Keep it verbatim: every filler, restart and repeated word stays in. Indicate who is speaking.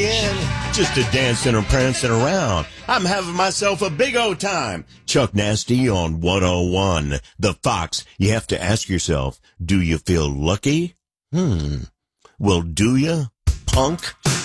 Speaker 1: again, just a dancing or prancing around. I'm having myself a big old time. Chuck Nasty on one oh one. The Fox. You have to ask yourself, do you feel lucky? Hmm. Well, do you, punk?